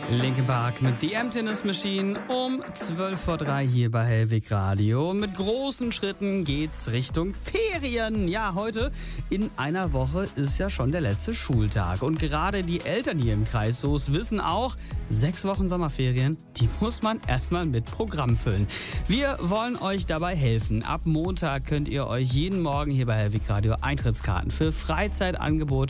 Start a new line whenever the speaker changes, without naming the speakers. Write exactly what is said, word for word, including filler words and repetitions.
Linkin Park mit The Emptiness Machine um zwölf vor drei hier bei Hellwig Radio. Und mit großen Schritten geht's Richtung Ferien. Ja, heute in einer Woche ist ja schon der letzte Schultag. Und gerade die Eltern hier im Kreis Soest wissen auch, sechs Wochen Sommerferien, die muss man erstmal mit Programm füllen. Wir wollen euch dabei helfen. Ab Montag könnt ihr euch jeden Morgen hier bei Hellwig Radio Eintrittskarten für Freizeitangebote